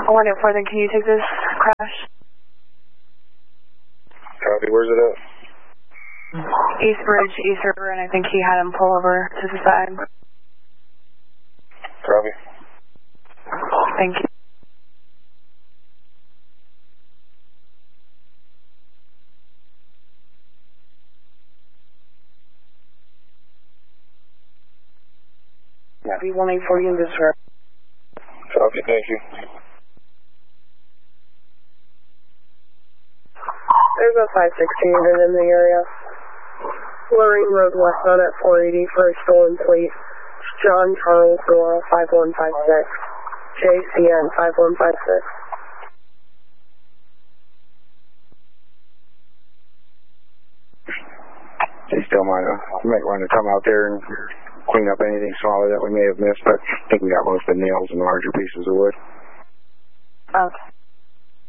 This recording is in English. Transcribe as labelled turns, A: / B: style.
A: Hornet 4, then can you take this crash?
B: Copy, where's it at?
A: East Bridge, East River, and I think he had him pull over to the side.
B: Copy.
A: Thank you.
C: Copy, 184 in this room.
B: Copy, thank you.
C: There's a 516 unit in the area. Lorraine Road westbound at 480 for a stolen plate. John Charles Dora 5156. JCN 5156.
B: They still might want to come out there and clean up anything smaller that we may have missed, but I think we got most of the nails and larger pieces of wood.
A: Okay.